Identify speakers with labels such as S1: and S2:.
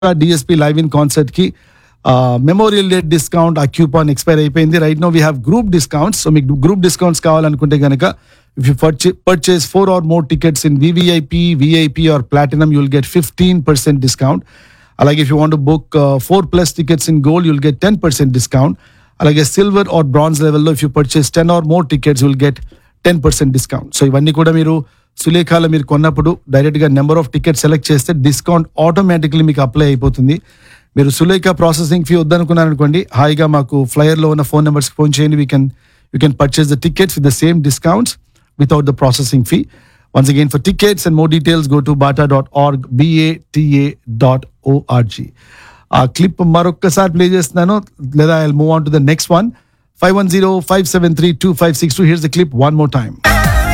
S1: DSP live in concert కి memorial day discount ఆ coupon expire అయిపోయింది. Right no we have group discounts. So మీకు group discounts కావాలనుకుంటే కనుక if you purchase 4 or more tickets in VVIP, VIP or Platinum, you will get 15% discount. అలాగే if you want to book 4+ tickets in gold, you'll get 10% discount. అలాగే silver or bronze లెవెల్లో if you purchase 10 or more tickets, you will get 10% discount. So ఇవన్నీ కూడా మీరు సులేఖాలో మీరు కొన్నప్పుడు డైరెక్ట్గా number of tickets select చేస్తే డిస్కౌంట్ ఆటోమేటిక్లీ మీకు అప్లై అయిపోతుంది. మీరు సులేఖ ప్రాసెసింగ్ ఫీ వద్దనుకున్నారనుకోండి, హాయిగా మాకు ఫ్లయర్లో ఉన్న ఫోన్ నెంబర్స్కి ఫోన్ చేయండి. You can purchase the tickets with the same discounts without the processing fee. Once again, for tickets and more details, go to bata.org, bata.org. ఆ clip మరొక్కసారి ప్లే చేస్తున్నాను, లేదా I'll move on to the next one. 510-573-2562. Here's the clip one more time.